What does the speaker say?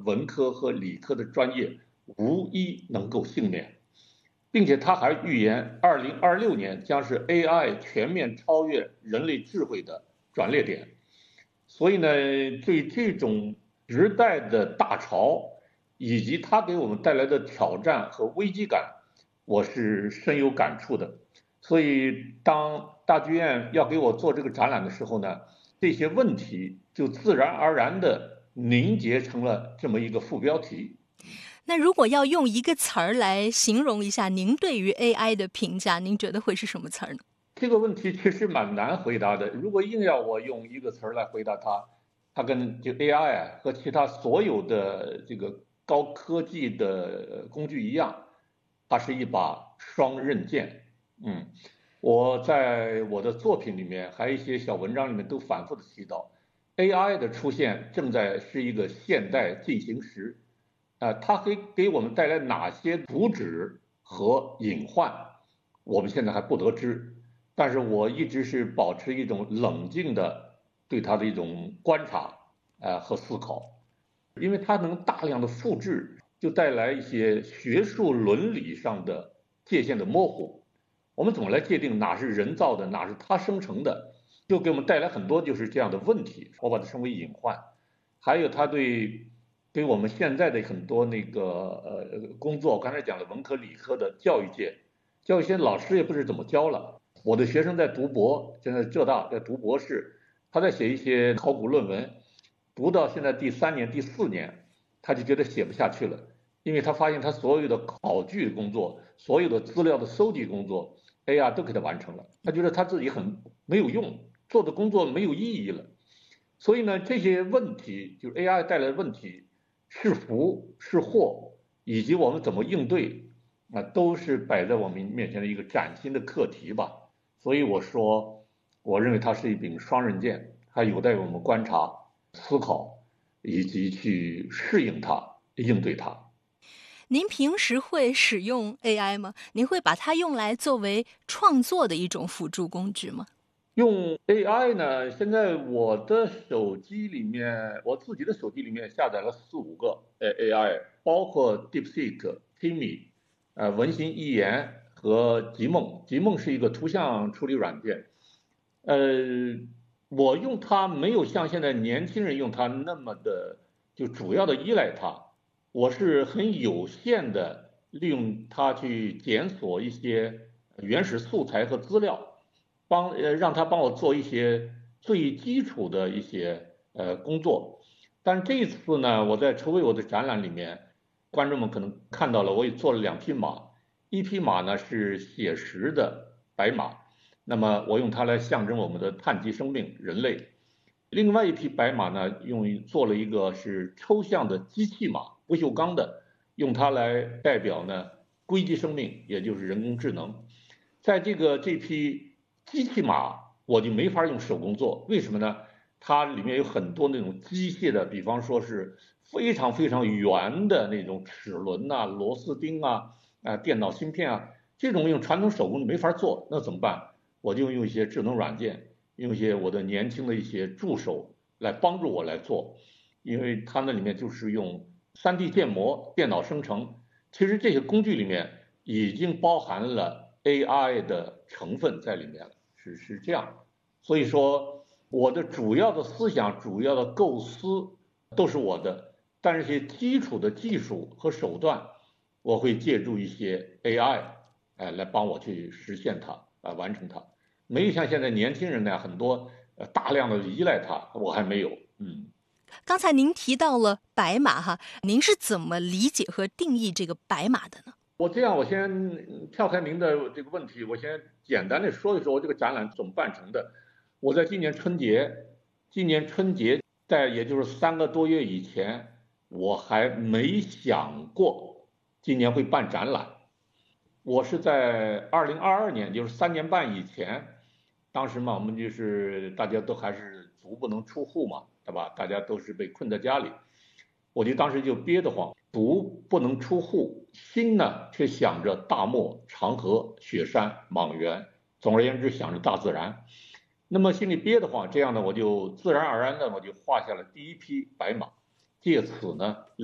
文科和理科的专业无一能够幸免，并且他还预言2026年将是 AI 全面超越人类智慧的转捩点。所以呢，对这种时代的大潮以及它给我们带来的挑战和危机感，我是深有感触的。所以当大剧院要给我做这个展览的时候呢，这些问题就自然而然地凝结成了这么一个副标题。 那如果要用一个词儿来形容一下您对于 AI 的评价，您觉得会是什么词儿呢？ 这个问题其实蛮难回答的。如果硬要我用一个词儿来回答它，它跟就 AI 啊和其他所有的这个高科技的工具一样，它是一把双刃剑。我在我的作品里面，还有一些小文章里面都反复的提到，AI 的出现正在是一个现代进行时，它会给我们带来哪些阻止和隐患，我们现在还不得知。但是我一直是保持一种冷静的对它的一种观察，和思考，因为它能大量的复制，就带来一些学术伦理上的界限的模糊。我们怎么来界定哪是人造的，哪是它生成的，就给我们带来很多就是这样的问题，我把它称为隐患。还有它对我们现在的很多那个工作，刚才讲的文科理科的教育界，老师也不知怎么教了。我的学生在读博，现在浙大在读博士，他在写一些考古论文，读到现在第3年、第4年，他就觉得写不下去了，因为他发现他所有的考据工作、所有的资料的搜集工作 ，AI 都给他完成了，他觉得他自己很没有用，做的工作没有意义了。所以呢，这些问题就是 AI 带来的问题，是福是祸，以及我们怎么应对，都是摆在我们面前的一个崭新的课题吧。所以我说，我认为它是一柄双刃剑，还有待我们观察、思考，以及去适应它、应对它。 您平时会使用 AI 吗？您会把它用来作为创作的一种辅助工具吗？ 用 AI 呢，现在我的手机里面，我自己的手机里面下载了4、5个AI，包括 DeepSeek、Kimi、文心一言和极梦。极梦是一个图像处理软件。我用它没有像现在年轻人用它那么的就主要的依赖它，我是很有限的利用它去检索一些原始素材和资料。让他帮我做一些最基础的一些工作。但这一次呢，我在筹备我的展览里面，观众们可能看到了，我也做了2匹马，一匹马呢是写实的白马，那么我用它来象征我们的碳基生命人类。另外一匹白马呢，做了一个是抽象的机器马，不锈钢的，用它来代表呢硅基生命，也就是人工智能。在这匹机器马我就没法用手工做，为什么呢？它里面有很多那种机械的，比方说是非常非常圆的那种齿轮啊、螺丝钉啊、电脑芯片啊，这种用传统手工没法做，那怎么办？我就用一些智能软件，用一些我的年轻的一些助手来帮助我来做，因为它那里面就是用3D 建模、电脑生成，其实这些工具里面已经包含了 AI 的成分在里面了。是这样，所以说我的主要的思想、主要的构思都是我的，但是一些基础的技术和手段，我会借助一些 AI，来帮我去实现它，完成它。没有像现在年轻人那样很多大量的依赖它，我还没有。 刚才您提到了白马哈，您是怎么理解和定义这个白马的呢？ 我先跳开您的这个问题，我先简单的说一说我这个展览怎么办成的。我在今年春节也就是3个多月以前，我还没想过今年会办展览。我是在2022年，就是3年半以前，当时嘛，我们就是大家都还是足不能出户嘛，对吧？大家都是被困在家里，我当时就憋得慌，足不能出户，心呢却想着大漠、长河、雪山、莽原，总而言之想着大自然。那么心里憋得慌，这样呢，我就自然而然的我就画下了第一匹白马，借此呢